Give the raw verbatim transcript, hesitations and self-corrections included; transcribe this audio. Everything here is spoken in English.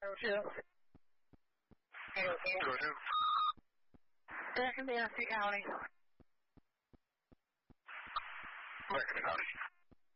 oh two. eight oh two. That can be County. American County.